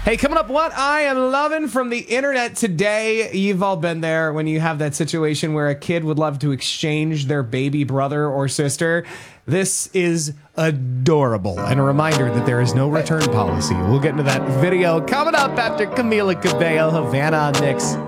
Hey, coming up, what I am loving from the internet today. You've all been there when you have that situation where a kid would love to exchange their baby brother or sister. This is adorable. And a reminder that there is no return policy. We'll get into that video coming up after Camila Cabello, Havana on Mix.